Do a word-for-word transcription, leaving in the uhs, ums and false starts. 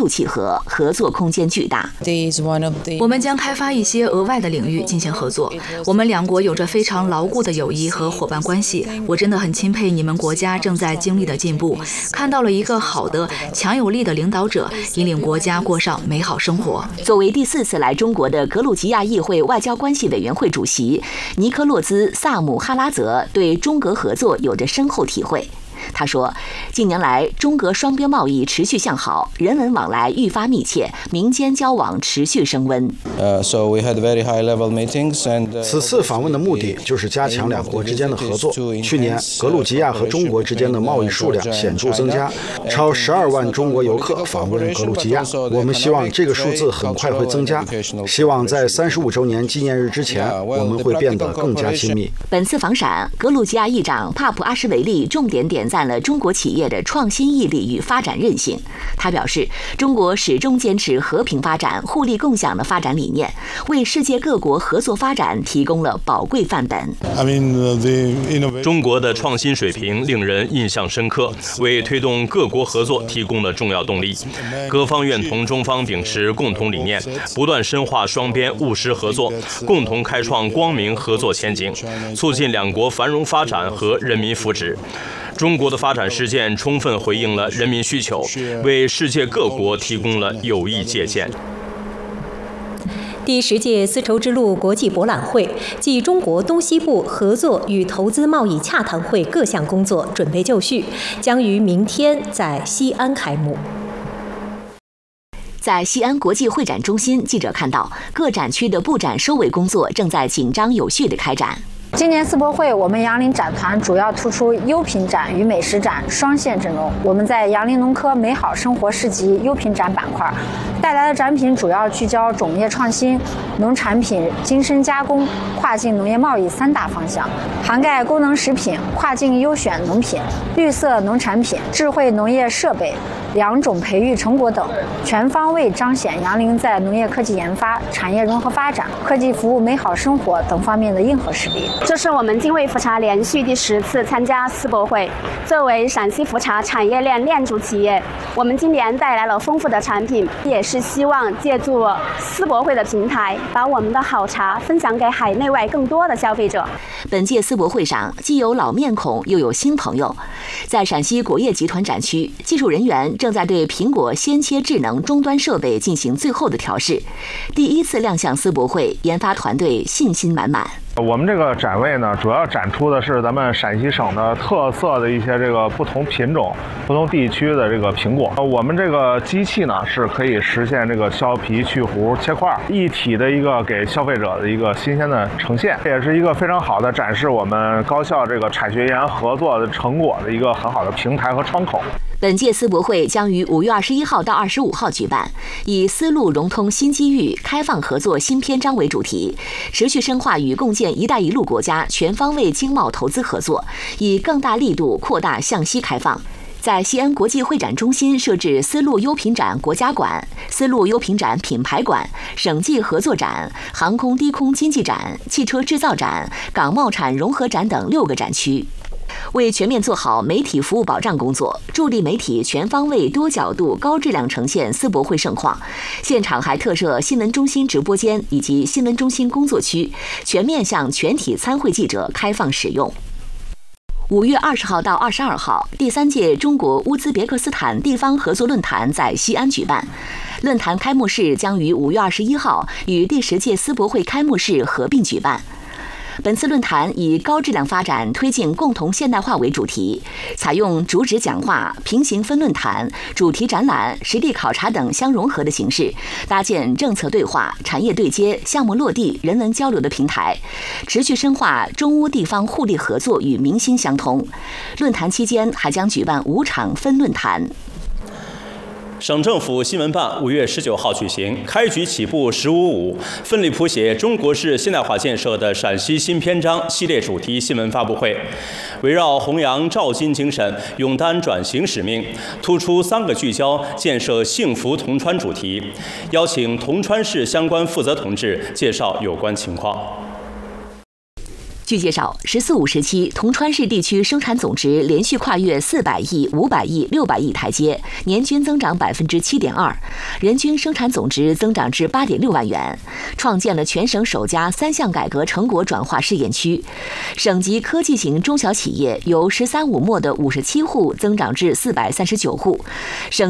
度契合，合作空间巨大。 我们将开发一些额外的领域进行合作。我们两国有着非常牢固的友谊和伙伴关系。我真的很钦佩你们国家正在经历的进步，看到了一个好的、强有力的领导者引领国家过上美好生活。 作为第四次来中国的格鲁吉亚议会外交关系委员会主席尼科洛兹·萨姆哈拉泽对中格合作有着深厚体会。他说，近年来中格双边贸易持续向好，人文往来愈发密切，民间交往持续升温。 Uh, so we had very high level meetings and, uh, 此次访问的目的就是加强两国之间的合作。去年格鲁吉亚和中国之间的贸易数量显著增加，超十二万中国游客访问格鲁吉亚。我们希望这个数字很快会增加，希望在三十五周年纪念日之前，我们会变得更加亲密。 本次访陕，格鲁吉亚议长帕普阿什维利重点点赞了中国企业的创新毅力与发展韧性。他表示，中国始终坚持和平发展、互利共享的发展理念，为世界各国合作发展提供了宝贵范本。 中国的创新水平令人印象深刻，为推动各国合作提供了重要动力。各方愿同中方秉持共同理念，不断深化双边务实合作，共同开创光明合作前景，促进两国繁荣发展和人民福祉。中国的发展实践充分回应了人民需求，为世界各国提供了有益借鉴。 第十届丝绸之路国际博览会暨中国东西部合作与投资贸易洽谈会各项工作准备就绪，将于明天在西安开幕。 在西安国际会展中心，记者看到各展区的布展收尾工作正在紧张有序地开展。 今年世博会，我们杨林展团主要突出优品展与美食展双线阵容。我们在杨林农科美好生活市集优品展板块带来的展品主要聚焦种业创新、农产品精深加工、跨境农业贸易三大方向，涵盖功能食品、跨境优选农品、绿色农产品、智慧农业设备、两种培育成果等，全方位彰显杨林在农业科技研发、产业融合发展、科技服务美好生活等方面的硬核实力。 这是我们精卫福茶连续第十次参加世博会。作为陕西福茶产业链链主企业，我们今年带来了丰富的产品，也是希望借助世博会的平台，把我们的好茶分享给海内外更多的消费者。 本届世博会上，既有老面孔，又有新朋友。在陕西果业集团展区，技术人员正在对苹果先切智能终端设备进行最后的调试。第一次亮相世博会，研发团队信心满满。 我们这个展位呢，主要展出的是咱们陕西省的特色的一些这个不同品种、不同地区的这个苹果。我们这个机器呢，是可以实现这个削皮、去核、切块一体的一个给消费者的一个新鲜的呈现，这也是一个非常好的展示我们高校这个产学研合作的成果的一个很好的平台和窗口。 本届世博会将于五月二十一号到二十五号举办，以“丝路融通新机遇，开放合作新篇章”为主题，持续深化与共建“一带一路”国家全方位经贸投资合作，以更大力度扩大向西开放。在西安国际会展中心设置丝路优品展国家馆、丝路优品展品牌馆、省际合作展、航空低空经济展、汽车制造展、港贸产融合展等六个展区。为全面做好媒体服务保障工作，助力媒体全方位、多角度、高质量呈现世博会盛况，现场还特设新闻中心直播间以及新闻中心工作区，全面向全体参会记者开放使用。五月二十号到二十二号，第三届中国乌兹别克斯坦地方合作论坛在西安举办。论坛开幕式将于五月二十一号与第十届世博会开幕式合并举办。本次论坛以高质量发展推进共同现代化为主题，采用主旨讲话、平行分论坛、主题展览、实地考察等相融合的形式，搭建政策对话、产业对接、项目落地、人文交流的平台，持续深化中乌地方互利合作与民心相通。论坛期间还将举办五场分论坛。 省政府新闻办五月十九号举行“开局起步十五五，奋力谱写中国式现代化建设的陕西新篇章”系列主题新闻发布会，围绕弘扬照金精神、勇担转型使命，突出三个聚焦建设幸福铜川主题，邀请铜川市相关负责同志介绍有关情况。 据介绍，“十四五”时期，铜川市地区生产总值连续跨越四百亿、五百亿、六百亿台阶，年均增长百分之七点二，人均生产总值增长至八点六万元，创建了全省首家三项改革成果转化试验区。省级科技型中小企业由“十三五”末的五十七户增长至四百三十九户，省